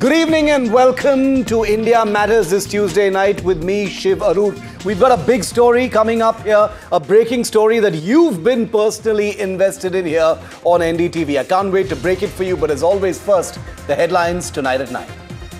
Good evening and welcome to India Matters this Tuesday night with me, Shiv Arur. We've got a big story coming up here, a breaking story that you've been personally invested in here on NDTV. I can't wait to break it for you, but as always, first, the headlines tonight at 9.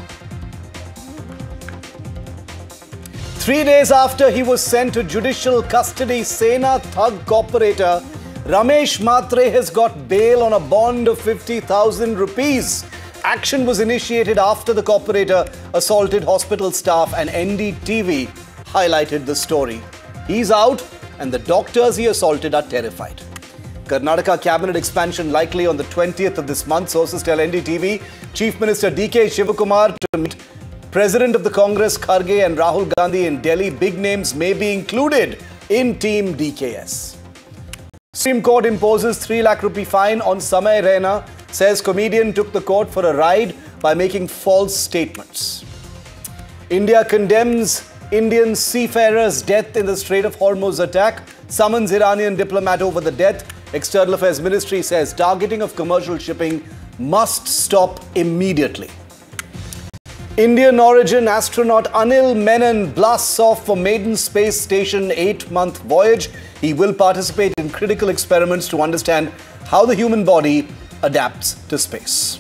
3 days after he was sent to judicial custody, Sena thug operator Ramesh Mhatre has got bail on a bond of 50,000 rupees. Action was initiated after the corporator assaulted hospital staff, and NDTV highlighted the story. He's out and the doctors he assaulted are terrified. Karnataka cabinet expansion likely on the 20th of this month, sources tell NDTV. Chief Minister DK Shivakumar to meet President of the Congress Kharge and Rahul Gandhi in Delhi. Big names may be included in Team DKS. Supreme Court imposes 3 lakh rupee fine on Samay Raina. Says comedian took the court for a ride by making false statements. India condemns Indian seafarer's death in the Strait of Hormuz attack. Summons Iranian diplomat over the death. External Affairs Ministry says targeting of commercial shipping must stop immediately. Indian origin astronaut Anil Menon blasts off for maiden space station 8-month voyage. He will participate in critical experiments to understand how the human body adapts to space.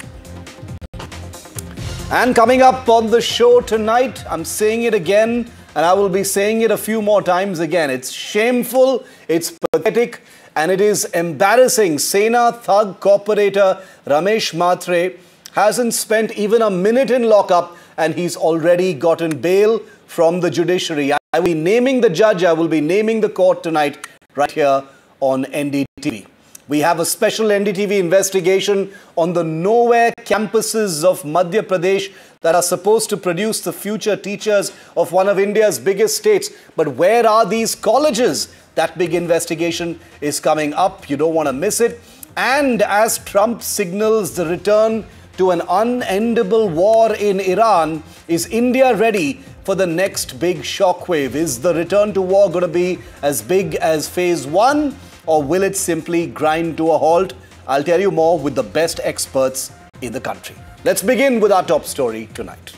And coming up on the show tonight, I'm saying it again, and I will be saying it a few more times again. It's shameful, it's pathetic, and it is embarrassing. Sena thug operator Ramesh Mhatre hasn't spent even a minute in lockup, and he's already gotten bail from the judiciary. I will be naming the judge, I will be naming the court tonight, right here on NDTV. We have a special NDTV investigation on the nowhere campuses of Madhya Pradesh that are supposed to produce the future teachers of one of India's biggest states. But where are these colleges? That big investigation is coming up. You don't want to miss it. And as Trump signals the return to an unendable war in Iran, is India ready for the next big shockwave? Is the return to war going to be as big as phase 1? Or will it simply grind to a halt? I'll tell you more with the best experts in the country. Let's begin with our top story tonight.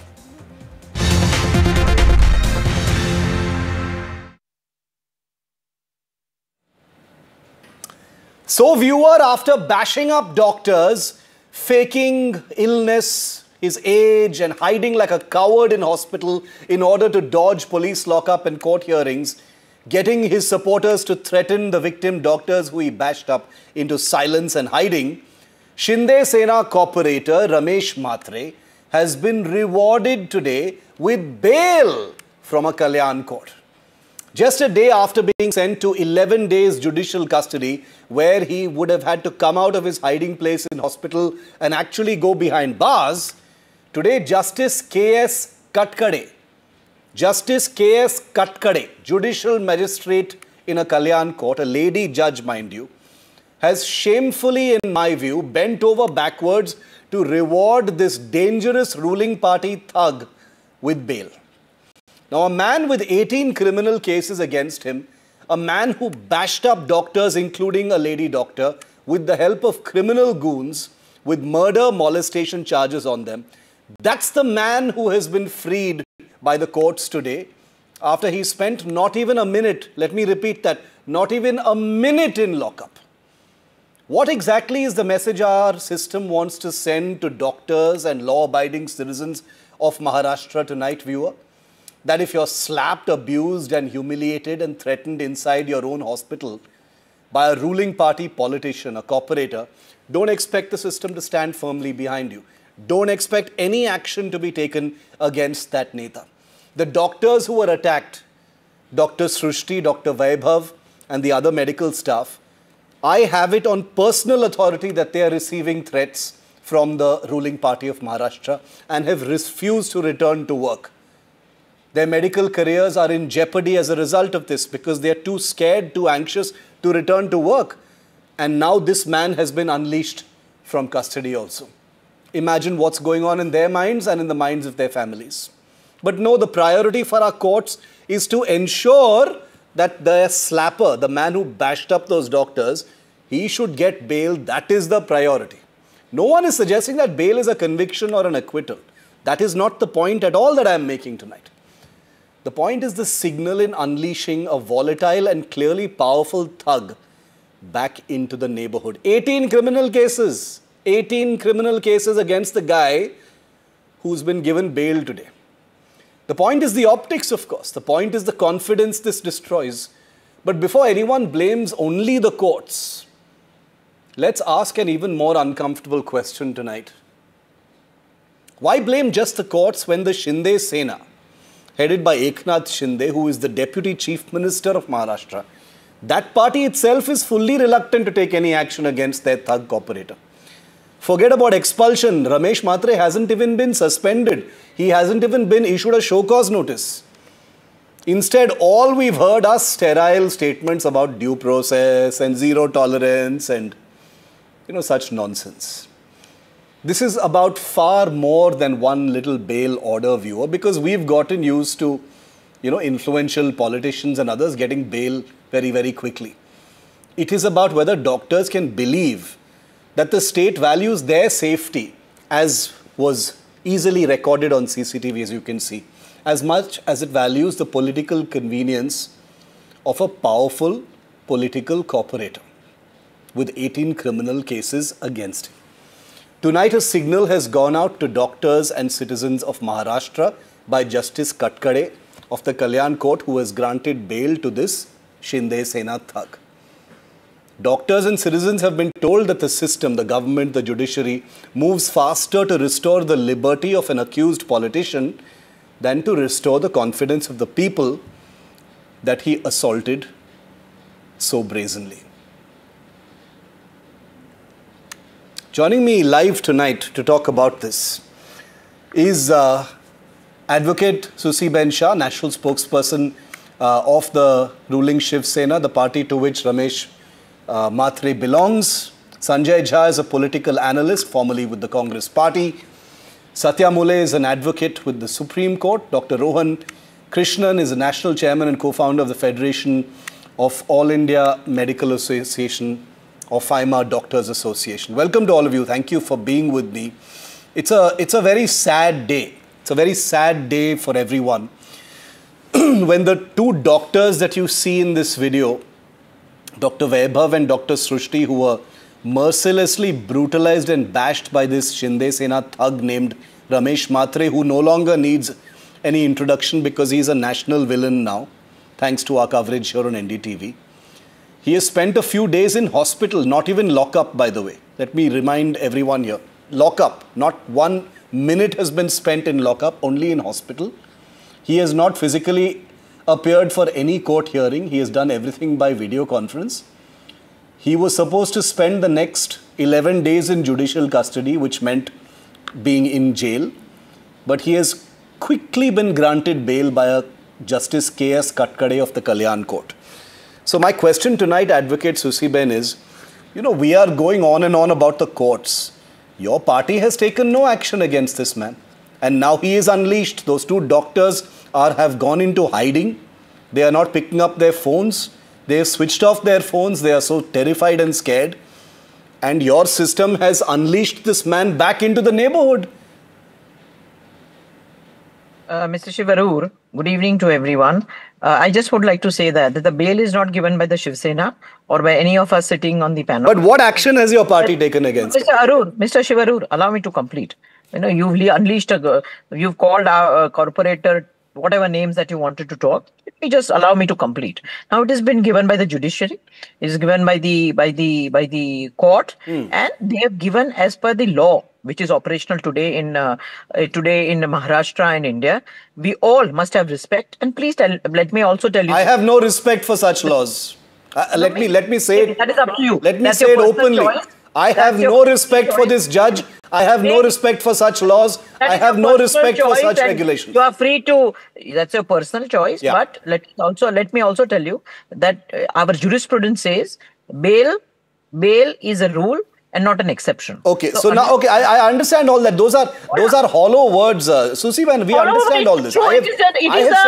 So, viewer, after bashing up doctors, faking illness, his age, and hiding like a coward in hospital in order to dodge police lockup and court hearings, getting his supporters to threaten the victim doctors who he bashed up into silence and hiding, Shinde Sena corporator Ramesh Mhatre has been rewarded today with bail from a Kalyan court. Just a day after being sent to 11 days judicial custody, where he would have had to come out of his hiding place in hospital and actually go behind bars, today Justice K.S. Katkade, judicial magistrate in a Kalyan court, a lady judge mind you, has shamefully, in my view, bent over backwards to reward this dangerous ruling party thug with bail. Now, a man with 18 criminal cases against him, a man who bashed up doctors, including a lady doctor, with the help of criminal goons with murder, molestation charges on them, that's the man who has been freed by the courts today, after he spent not even a minute, let me repeat that, not even a minute in lockup. What exactly is the message our system wants to send to doctors and law-abiding citizens of Maharashtra tonight, viewer? That if you're slapped, abused and humiliated and threatened inside your own hospital by a ruling party politician, a corporator, don't expect the system to stand firmly behind you. Don't expect any action to be taken against that neta. The doctors who were attacked, Dr. Srushti, Dr. Vaibhav, and the other medical staff, I have it on personal authority that they are receiving threats from the ruling party of Maharashtra and have refused to return to work. Their medical careers are in jeopardy as a result of this because they are too scared, too anxious to return to work. And now this man has been unleashed from custody also. Imagine what's going on in their minds and in the minds of their families. But no, the priority for our courts is to ensure that the slapper, the man who bashed up those doctors, he should get bail. That is the priority. No one is suggesting that bail is a conviction or an acquittal. That is not the point at all that I am making tonight. The point is the signal in unleashing a volatile and clearly powerful thug back into the neighborhood. 18 criminal cases. 18 criminal cases against the guy who's been given bail today. The point is the optics, of course. The point is the confidence this destroys. But before anyone blames only the courts, let's ask an even more uncomfortable question tonight. Why blame just the courts when the Shinde Sena, headed by Eknath Shinde, who is the Deputy Chief Minister of Maharashtra, that party itself is fully reluctant to take any action against their thug operator? Forget about expulsion. Ramesh Mhatre hasn't even been suspended. He hasn't even been issued a show cause notice. Instead, all we've heard are sterile statements about due process and zero tolerance and, such nonsense. This is about far more than one little bail order, viewer, because we've gotten used to, influential politicians and others getting bail very, very quickly. It is about whether doctors can believe that the state values their safety, as was easily recorded on CCTV, as you can see, as much as it values the political convenience of a powerful political corporator with 18 criminal cases against him. Tonight, a signal has gone out to doctors and citizens of Maharashtra by Justice Katkade of the Kalyan Court, who has granted bail to this Shinde Sena thug. Doctors and citizens have been told that the system, the government, the judiciary, moves faster to restore the liberty of an accused politician than to restore the confidence of the people that he assaulted so brazenly. Joining me live tonight to talk about this is Advocate Susiben Shah, national spokesperson of the ruling Shiv Sena, the party to which Ramesh Mhatre belongs. Sanjay Jha is a political analyst, formerly with the Congress party. Satya Mule is an advocate with the Supreme Court. Dr. Rohan Krishnan is a national chairman and co-founder of the Federation of All India Medical Association, or FIMA Doctors Association. Welcome to all of you. Thank you for being with me. It's a very sad day. It's a very sad day for everyone. When the two doctors that you see in this video, Dr. Vaibhav and Dr. Srushti, who were mercilessly brutalized and bashed by this Shinde Sena thug named Ramesh Mhatre, who no longer needs any introduction because he's a national villain now, thanks to our coverage here on NDTV. He has spent a few days in hospital, not even lockup, by the way. Let me remind everyone here. Lockup, not 1 minute has been spent in lockup, only in hospital. He has not physically appeared for any court hearing. He has done everything by video conference. He was supposed to spend the next 11 days in judicial custody, which meant being in jail. But he has quickly been granted bail by a Justice K.S. Katkade of the Kalyan Court. So my question tonight, Advocate Susiben, is, we are going on and on about the courts. Your party has taken no action against this man. And now he is unleashed. Those two doctors have gone into hiding. They are not picking up their phones. They have switched off their phones. They are so terrified and scared. And your system has unleashed this man back into the neighborhood. Mr. Shivarur, good evening to everyone. I just would like to say that the bail is not given by the Shiv Sena or by any of us sitting on the panel. But what action has your party taken against him? Mr. Shivarur, allow me to complete. You've unleashed you've called our corporator, whatever names that you wanted to talk. Let me just allow me to complete. Now it has been given by the judiciary. It is given by the court, and they have given as per the law, which is operational today in Maharashtra and India. We all must have respect. And please let me also tell you. I have no respect for such laws. Let me say it. That is up to you. Let me say it openly. Choice. I have no respect for this judge. I have no respect for such laws. I have no respect for such regulations. You are free to, that's your personal choice. Yeah. But let me also tell you that our jurisprudence says bail is a rule and not an exception. Okay, so now, I understand all that. Those are hollow words, Susiben. We understand all this. It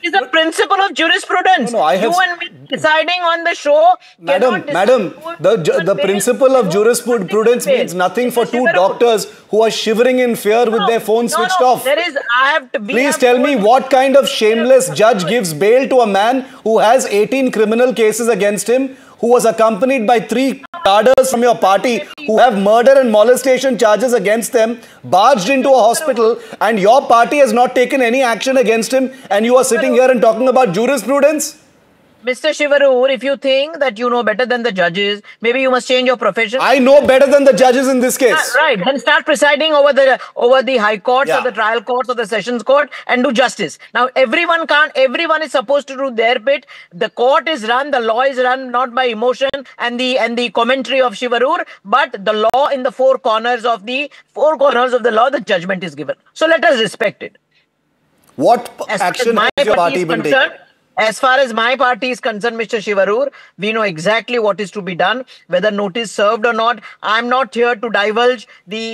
is a principle of jurisprudence. No, I have... You and me deciding on the show. Madam, the principle of jurisprudence means nothing for two doctors who are shivering in fear with their phones switched off. Please tell me what kind of shameless judge gives bail to a man who has 18 criminal cases against him, who was accompanied by 3 cadres from your party who have murder and molestation charges against them, barged into a hospital, and your party has not taken any action against him, and you are sitting here and talking about jurisprudence? Mr. Shivarur, if you think that you know better than the judges, maybe you must change your profession. I know better than the judges in this case. Right, then start presiding over the high courts or the trial courts or the sessions court and do justice. Now, everyone is supposed to do their bit. The court is run, the law is run not by emotion and the commentary of Shivarur, but the law in the four corners of the law, the judgment is given. So let us respect it. What action has your party been taking? As far as my party is concerned, Mr. Shivarur, we know exactly what is to be done, whether notice served or not. I'm not here to divulge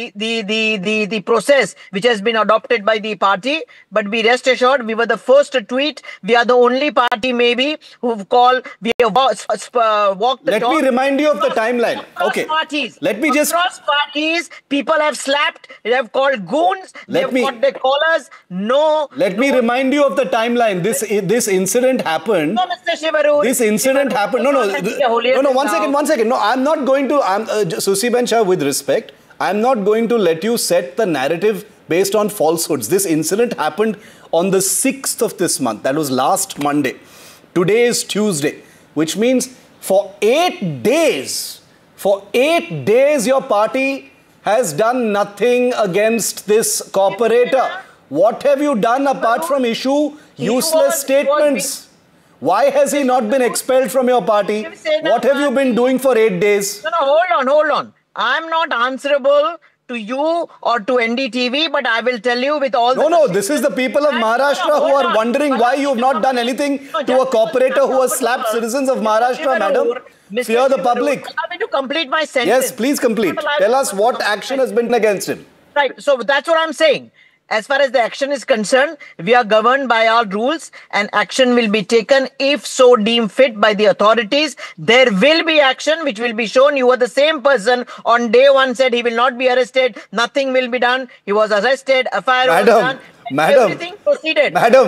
the process which has been adopted by the party, but be rest assured, we were the first to tweet. We are the only party maybe who've called, we have walked the talk. Let me remind you of the timeline. Okay. Parties. Across parties, people have slapped, they have called goons, they have got their collars. Let me remind you of the timeline. This incident happened. No, Mr. Shivarur. This incident happened. No, one second. No, I'm not going to, Susiben Shah, with respect, I'm not going to let you set the narrative based on falsehoods. This incident happened on the 6th of this month. That was last Monday. Today is Tuesday, which means for 8 days, your party has done nothing against this corporator. What have you done apart from issue useless statements? Why has he not been expelled from your party? What have you been doing for 8 days? No, hold on. I'm not answerable to you or to NDTV, but I will tell you with all No, this is the people of Maharashtra who are wondering why you have not done anything to a corporator who has slapped citizens of Maharashtra, madam. Fear the public. Allow me to complete my sentence. Yes, please complete. Tell us what action has been against him. Right, so that's what I'm saying. As far as the action is concerned, we are governed by our rules and action will be taken if so deemed fit by the authorities. There will be action which will be shown. You are the same person on day one said he will not be arrested. Nothing will be done. He was arrested. FIR was done. Everything proceeded. Madam,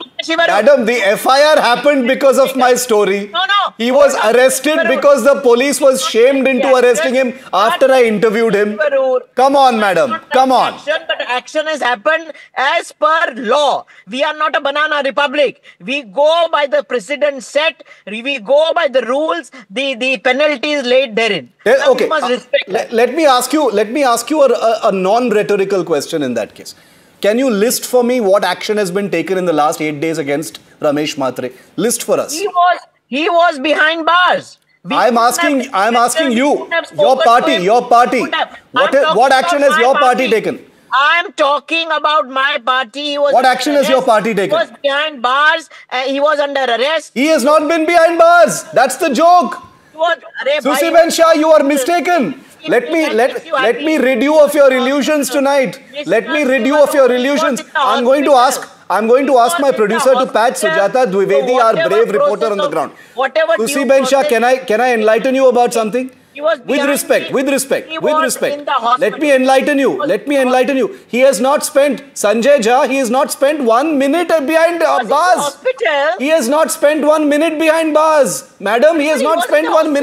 the FIR happened because of my story. He was arrested because the police was shamed into arresting him after I interviewed him. Come on, madam. Come on. But action has happened as per law. We are not a banana republic. We go by the precedent set. We go by the rules. The penalties laid therein. Okay. Let me ask you a non-rhetorical question in that case. Can you list for me what action has been taken in the last 8 days against Ramesh Mhatre? List for us. He was behind bars. I'm asking you, your party. What action has your party taken? I'm talking about my party. What action has your party taken? He was behind bars. He was under arrest. He has not been behind bars. That's the joke. Susiben Shah, you are mistaken. Let me rid you of your illusions tonight. Let me rid you of your illusions. I'm going to ask my producer to patch Sujata Dwivedi, our brave reporter on the ground. Susiben Shah, can I enlighten you about something? With respect. Let me enlighten you. He has not spent, Sanjay Jha, he has not spent 1 minute behind bars. He has not spent 1 minute behind bars. Madam, he has not spent 1 minute.